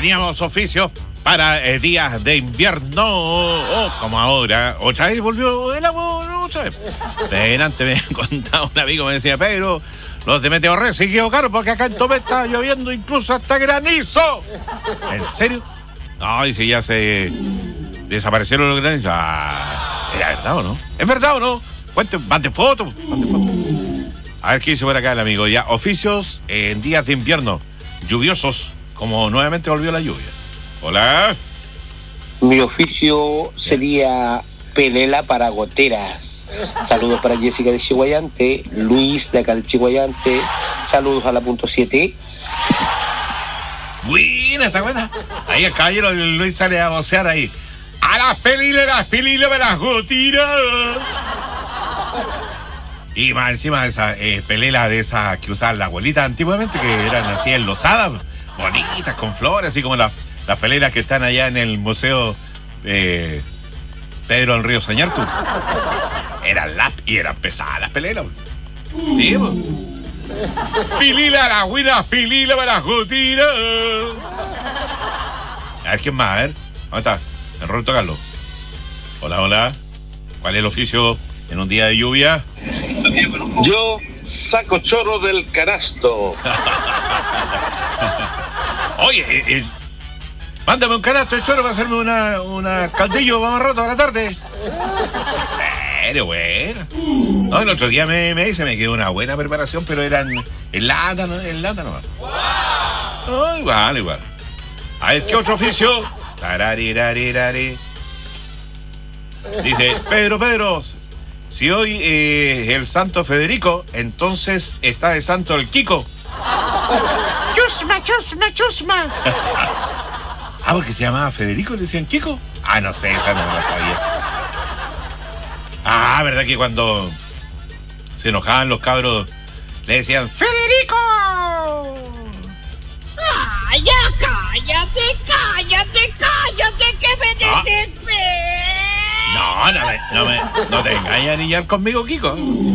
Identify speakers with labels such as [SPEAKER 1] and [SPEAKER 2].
[SPEAKER 1] teníamos oficios para días de invierno, como ahora. Otra vez volvió el agua, otra vez. Delante me contaba un amigo, me decía, Pedro, los de Meteorred se equivocaron porque acá en Tomé está lloviendo incluso hasta granizo. ¿En serio? No, dice, ya se desaparecieron los granizos. ¿Era verdad o no? ¿Es verdad o no? Cuenten, manden fotos. A ver qué dice por acá el amigo. Ya, oficios en días de invierno lluviosos, como nuevamente volvió la lluvia. Hola.
[SPEAKER 2] Mi oficio sería pelela para goteras. Saludos para Jessica de Chihuayante, Luis de acá de Chihuayante. Saludos a la punto 7.
[SPEAKER 1] Buena, está buena. Ahí el caballero Luis sale a vocear ahí. A las pelilas me las gotiras. Y más encima de esas pelelas de esas que usaban las abuelitas antiguamente, que eran así enlosadas, bonitas, con flores, así como las pelelas que están allá en el museo Pedro del Río Sañartu. Eran pesadas las pelelas. Sí, pues. Pilila las buenas, pilila me las gotiras. A ver, ¿quién más? A ver, ¿dónde está? El Roberto Carlos. Hola. ¿Cuál es el oficio en un día de lluvia?
[SPEAKER 3] Yo saco chorro del canasto.
[SPEAKER 1] Oye, mándame un canasto de chorro para hacerme una caldillo más rato a la tarde. ¿En serio, bueno? No, el otro día me dice, me quedó una buena preparación, pero eran en lata nomás. No, igual. A ver, ¿qué otro oficio? Tararirirari. Dice, Pedro, si hoy es el santo Federico, entonces está de santo el Kiko. Chusma. Ah, porque se llamaba Federico, le decían Kiko. Ah, no sé, esa no lo sabía. Ah, ¿verdad que cuando se enojaban los cabros le decían ¡Federico!
[SPEAKER 4] ¡Ay, ya cállate, que me desespero!
[SPEAKER 1] No te engañas a niñar conmigo, Kiko.